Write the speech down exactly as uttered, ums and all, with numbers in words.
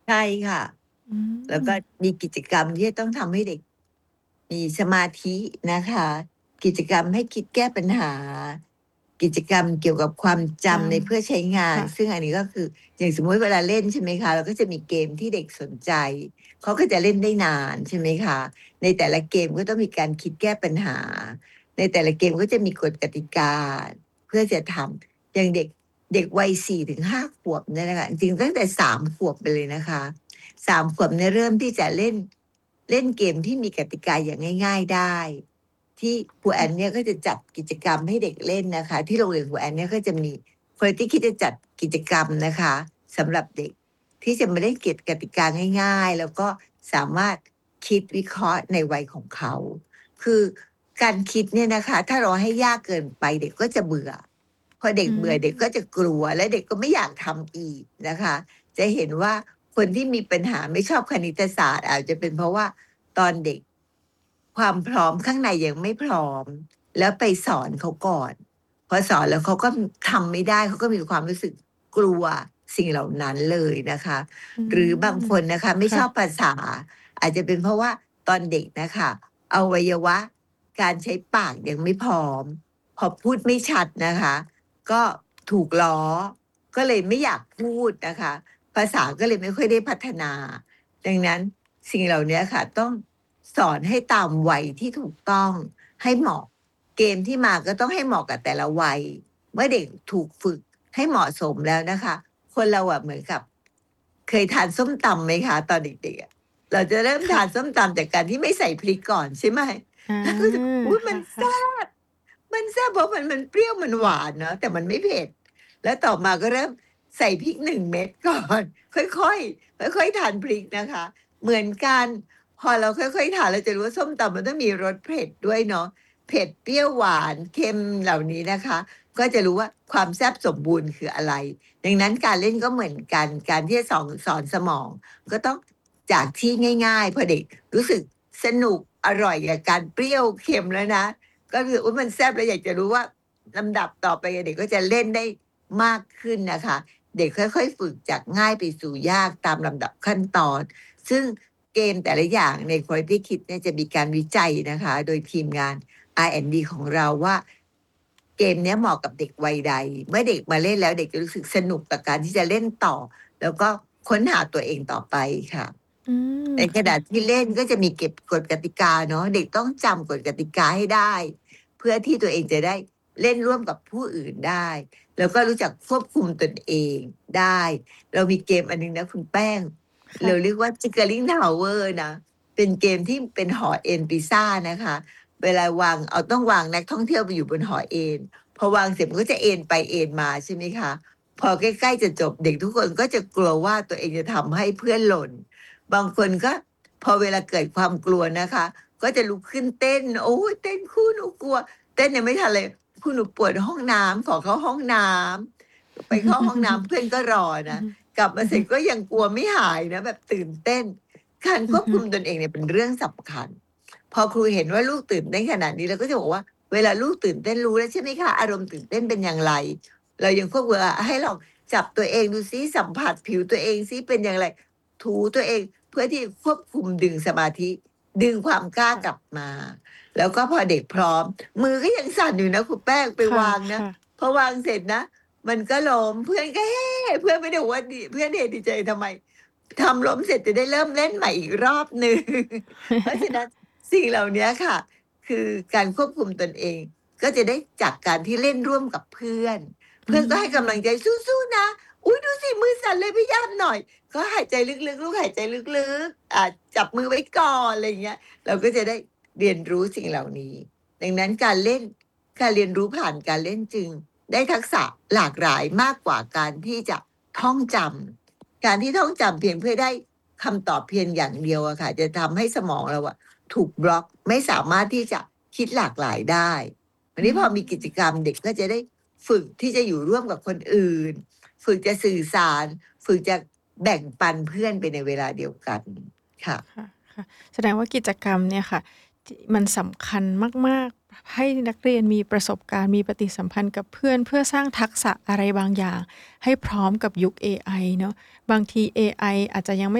ใช่ค่ะอืแล้วก็มมีกิจกรรมที่จะต้องทำให้เด็ก มีสมาธินะคะ กิจกรรมให้คิดแก้ปัญหา กิจกรรมเกี่ยวกับความจจำในเพื่อใช้งาำ คน่ะซึ่งอันนี้ก็คือ อย่างสมมุติเวลาเล่น ใช่ไหมคะ เราก็จะมีเกมที่เด็กสนใจ เขาก็จะเล่นได้นาน ใช่ไหมคะ ในแต่ละเกมก็ต้องมีการคิดแก้ปัญหา ในแต่ละเกมก็จะมีกฎกติกาเพื่อจะทำ อย่างเด็ก เด็กวัย สี่ถึงห้า ขวบเนี่ยนะคะ จริง ๆ ตั้งแต่ สาม ขวบไปเลยนะคะ สาม ขวบเนี่ยเริ่มที่จะเล่น เล่นเกมที่มีกติกาอย่างง่าย ๆ ได้ ที่ครูคแอ่นะเนี่ยก็จะจัดกิจกรรมให้เด็กเล่นนะคะ ที่โรงเรียนครูแอนเนี่ยก็จะมีคนที่คิดจะจัดกิจกรรมนะคะสำหรับเด็ก ที่จะมาเล่นเกต กติกาง่าย ๆ แล้วก็สามารถคิดวิเคราะห์ในวัยของเขา คือการคิดเนี่ยนะคะ ถ้าเราให้ยากเกินไปเด็กก็จะเบื่อ พอเด็อกืเบื่อเด็กก็มจะกลัว และเด็กก็ไม่อยากทำอีกนะคะ จะเห็นว่าคนที่มีปัญหาไม่ชอบคณิตศาสตร์ อาจจะเป็นเพราะว่าตอนเด็ก ความพร้อมข้างในยังไม่พร้อม แล้วไปสอนเขาก่อน พอสอนแล้วเขาก็ อ ทำไม่ได้ เขาก็มีความรู้สึกกลัวสิ่งเหล่านั้นเลยนะคะอืหรือบางมคนนะคะไม่ค่ชอบะภาษา อาจจะเป็นเพราะว่าตอนเด็กน่ะค่ะ อวัยวะการใช้ปากยังไม่พร้อม พอพูดไม่ชัดนะคะ ก็ถูกล้อ ก็เลยไม่อยากพูดนะคะ ภาษาก็เลยไม่ค่อยได้พัฒนา ดังนั้นสิ่งเหล่าเนี้ยค่ะ ต้องสอนให้ตามวัยที่ถูกต้อง ให้เหมาะ เกมที่มาก็ต้องให้เหมาะกับแต่ละวัย เมื่อเด็กถูกฝึกให้เหมาะสมแล้วนะคะ คนเราอะเหมือนกับ เคยทานส้มตำไหมคะตอนเด็ก ๆ อะ เราจะเริ่มคท่านะส้มตำจากการที่ไม่ใส่พริกก่อน ใช่ไหมอาแล้วก็รู้สึก อุ๊ยคมันแซ่ะ ๆบ มันแซ่บ เพราะมัน มันเปรี้ยว มันหวานเนาะ แต่มันไม่เผ็ด แล้วต่อมาก็เริ่มใส่พริก หนึ่ง เม็ด ก่อน ค่อย ๆ ค่อย ๆ ทานพริกนะคะ เหมือนกัน พอเราค่อย ๆ ทานเราจะรู้ว่าส้มตำมันต้องมีรสเผ็ดด้วยเนาะ เผ็ด เปรี้ยว หวาน เค็ม เหล่านี้นะคะ ก็จะรู้ว่าความแซ่บสมบูรณ์คืออะไร ดังนั้นการเล่นก็เหมือนกัน การที่จะสอง สอนสมอง ก็ต้องจากที่ง่าย ๆ พอเด็กรู้สึกสนุก อร่อยกับการเปรี้ยวเค็มแล้วนะ ก็คือ อุ๊ย มันแซ่บแล้วอยากจะรู้ว่า ลำดับต่อไปอะเด็กก็จะเล่นได้มากขึ้นน่ะค่ะ เด็กค่อย ๆ ฝึกจากง่ายไปสู่ยากตามลำดับขั้นตอน ซึ่งเกมแต่ละอย่างใน Quality Kids เนี่ยจะมีการวิจัยนะคะ โดยทีมงาน อาร์ แอนด์ ดี ของเราว่า เกมเนี้ยเหมาะกับเด็กวัยใด เมื่อเด็กมาเล่นแล้วเด็กจะรู้สึกสนุกกับการที่จะเล่นต่อ แล้วก็ค้นหาตัวเองต่อไปค่ะอืมในคขณ่ะะที่เล่นก็จะมีเก็บกฎกติกาเนาะ เด็กต้องจำกฎกติกาให้ได้ เพื่อที่ตัวเองจะได้เล่นร่วมกับผู้อื่นได้ แล้วก็รู้จักควบคุมตนเองได้ เรามีเกมอันหนึ่งนะคุณแป้งค่เราะเรียกว่า Jiggling Tower นะ เป็นเกมที่เป็นหอเอนพิซซานะคะ เวลาวาง เอา ต้องวางนักท่องเที่ยวไปอยู่บนหอเอน พอวางเสร็จมันก็จะเอนไปเอนมา ใช่ไหมคะ พอใกล้ ๆ จะจบเด็กทุกคนก็จะกลัวว่าตัวเองจะทำให้เพื่อนหล่น บางคนก็พอเวลาเกิดความกลัวนะคะ ก็จะลุกขึ้นเต้น โอ๊ย เต้น ครูหนูกลัว เต้นยังไม่ทันไร ครูหนูปวดห้องน้ำ ขอเข้าห้องน้ำ ไปเข้าห้องน้ำเพื่อนก็รออืนะอฮึกลับมอาือเสฮร็ึจก็ยังกลัวไม่หายนะ แบบตื่นเต้น การอคือฮวบคุึมตนเองเนี่ยเป็นเรื่องสำคัญ พอครูเห็นว่าลูกตื่นเต้นขนาดนี้ เราก็จะบอกว่า เวลาลูกตื่นเต้นรู้แล้วใช่ไหมคะ อารมณ์ตื่นเต้นเป็นอย่างไร เรายังควบคุม อะ ให้ลองจับตัวเองดูซิ สัมผัสผิวตัวเองซิเป็นอย่างไร ถูตัวเองเพื่อที่ควบคุมดึงสมาธิ ดึงความกล้าค่กะลับมา แล้วก็พอเด็กพร้อม มือก็ยังสั่นอยู่นะคุณแป้ง ไปค่วางนะะ ๆพอวางเสร็จนะ มันก็ล้ม เพื่อนก็ เฮ้ เพื่อนไม่ได้บอกว่าดี เพื่อนเฮดีใจทำไม ทำล้มเสร็จจะได้เริ่มเล่นใหม่อีกรอบหนึ่ง เพราะฉะนั้นสิ่งเหล่าเนี้ยค่ะ คือการควบคุมตนเอง ก็จะได้จากการที่เล่นร่วมกับเพื่อน เอืพื่อนก็ให้กำลังมใจ สู้ ๆ นะ อุ๊ย ดูสิมือสั่นเลย พยายามหน่อย ก็หายใจลึก ๆ ลูกหายใจลึก ๆ อ่า จับมือไว้ก่อน ไรเงี้ย เราก็จะได้เรียนรู้สิ่งเหล่านี้ ดังนั้นการเล่น การเรียนรู้ผ่านการเล่นจึงได้ทักษะหลากหลายมากกว่าการที่จะท่องจำ การที่ท่องจำเพียงเพื่อได้คำตอบเพียงอย่างเดียวอะค่ะ จะทำให้สมองเราอะถูกบล็อก ไม่สามารถที่จะคิดหลากหลายได้ อันอืนี้พอมีกิจมกรรมเด็กก็จะได้ฝึกที่จะอยู่ร่วมกับคนอื่น ฝึกจะสื่อสาร ฝึกจะแบ่งปันเพื่อนไปในเวลาเดียวกันค่ะค่ะ ๆ แสดงว่ากิจกรรมเนี่ยค่ะ ที่ มันสำคัญมาก ๆ ให้นักเรียนมีประสบการณ์ มีปฏิสัมพันธ์กับเพื่อน เพื่อสร้างทักษะอะไรบางอย่างให้พร้อมกับยุคเอไอเนาะ บางทีเอไออาจจะยังไม่